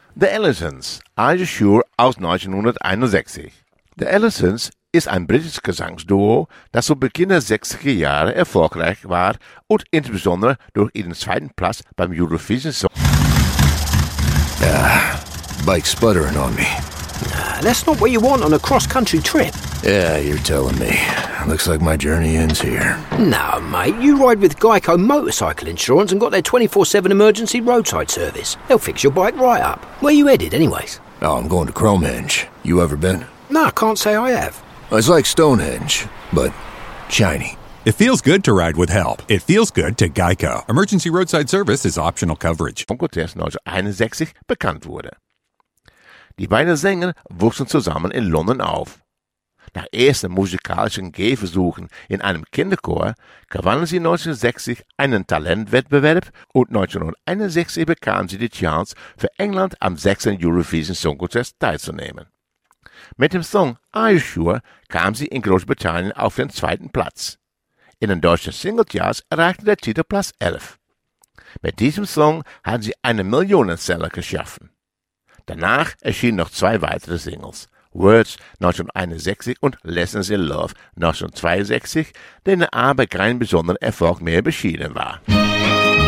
The Allisons, Are You Sure aus 1961. The Allisons ist ein britisches Gesangsduo, das zu Beginn der 60er Jahre erfolgreich war und insbesondere durch ihren zweiten Platz beim Eurovision Song. Bike's sputtering on me. That's not what you want on a cross-country trip. Yeah, you're telling me. Looks like my journey ends here. No, mate, you ride with Geico Motorcycle Insurance and got their 24/7 emergency roadside service. They'll fix your bike right up. Where you headed, anyways? Oh, I'm going to Cromehenge. You ever been? No, I can't say I have. It's like Stonehenge, but shiny. It feels good to ride with help. It feels good to Geico. Emergency roadside service is optional coverage. Contest 1961 bekannt wurde. Die beiden Sänger wuchsen zusammen in London auf. Nach ersten musikalischen Gehversuchen in einem Kinderchor gewannen sie 1960 einen Talentwettbewerb und 1961 bekamen sie die Chance, für England am 6. Eurovision Song Contest teilzunehmen. Mit dem Song Are You Sure kam sie in Großbritannien auf den zweiten Platz. In den deutschen Singlecharts erreichte der Titel Platz 11. Mit diesem Song haben sie einen Millionenseller geschaffen. Danach erschienen noch 2 weitere Singles, Words 1961 und Lessons in Love 1962, denen aber kein besonderer Erfolg mehr beschieden war.